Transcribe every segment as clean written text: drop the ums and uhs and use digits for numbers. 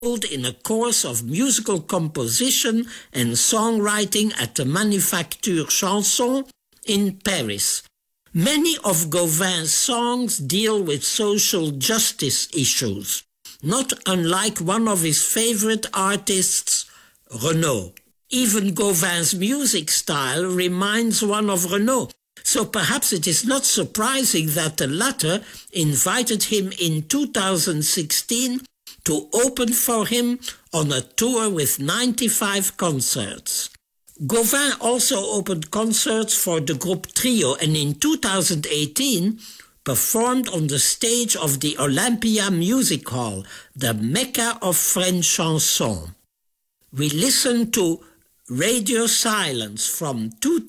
in a course of musical composition and songwriting at the Manufacture Chanson in Paris. Many of Gauvain's songs deal with social justice issues, not unlike one of his favorite artists, Renaud. Even Gauvain's music style reminds one of Renaud, so perhaps it is not surprising that the latter invited him in 2016 to open for him on a tour with 95 concerts. Gauvin also opened concerts for the group Trio and in 2018 performed on the stage of the Olympia Music Hall, the Mecca of French chanson. We listen to Radio Silence from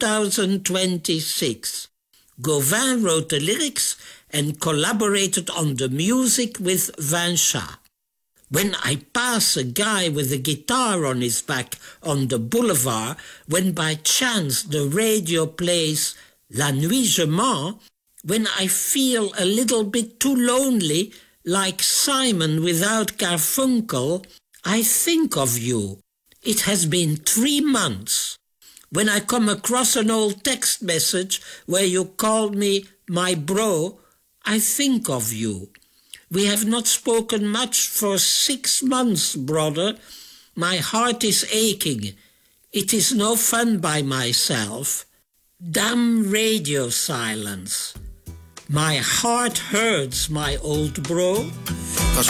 2026. Gauvin wrote the lyrics and collaborated on the music with Vinchat. When I pass a guy with a guitar on his back on the boulevard, when by chance the radio plays La Nuit Je Mens, when I feel a little bit too lonely, like Simon without Garfunkel, I think of you. It has been 3 months. When I come across an old text message where you called me my bro, I think of you. We have not spoken much for 6 months, brother. My heart is aching. It is no fun by myself. Damn radio silence. My heart hurts, my old bro. Quand je